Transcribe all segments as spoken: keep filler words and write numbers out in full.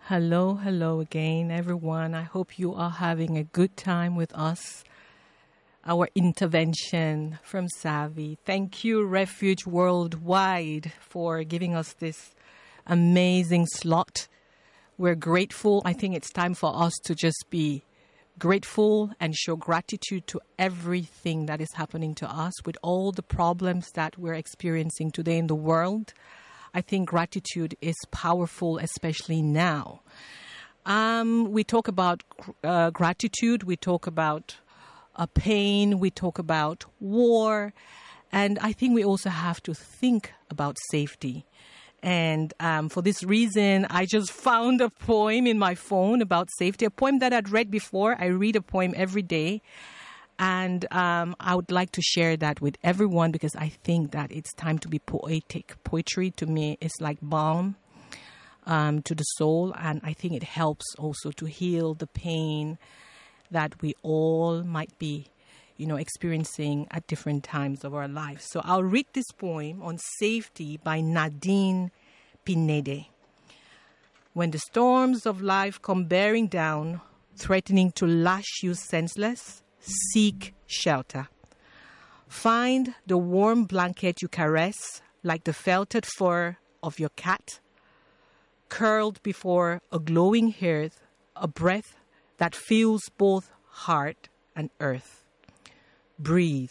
Hello, hello again, everyone. I hope you are having a good time with us. Our intervention from Savvy. Thank you, Refuge Worldwide, for giving us this amazing slot. We're grateful. I think it's time for us to just be grateful and show gratitude to everything that is happening to us with all the problems that we're experiencing today in the world. I think gratitude is powerful, especially now. Um, we talk about uh, gratitude. We talk about uh, pain. We talk about war. And I think we also have to think about safety. And um, for this reason, I just found a poem in my phone about safety, a poem that I'd read before. I read a poem every day. And um, I would like to share that with everyone because I think that it's time to be poetic. Poetry to me is like balm um, to the soul. And I think it helps also to heal the pain that we all might be, you know, experiencing at different times of our lives. So I'll read this poem on safety by Nadine Pinede. When the storms of life come bearing down, threatening to lash you senseless, seek shelter. Find the warm blanket you caress like the felted fur of your cat, curled before a glowing hearth, a breath that fills both heart and earth. Breathe.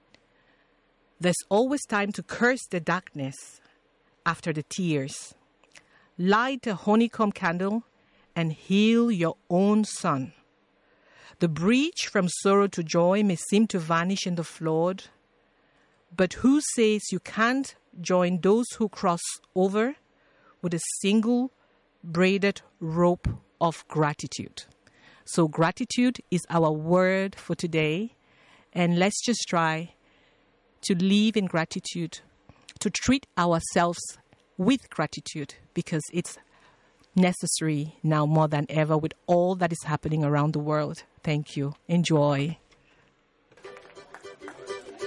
There's always time to curse the darkness after the tears. Light a honeycomb candle and heal your own sun. The breach from sorrow to joy may seem to vanish in the flood, but who says you can't join those who cross over with a single braided rope of gratitude? So gratitude is our word for today, and let's just try to live in gratitude, to treat ourselves with gratitude, because it's necessary now more than ever with all that is happening around the world. Thank you. Enjoy.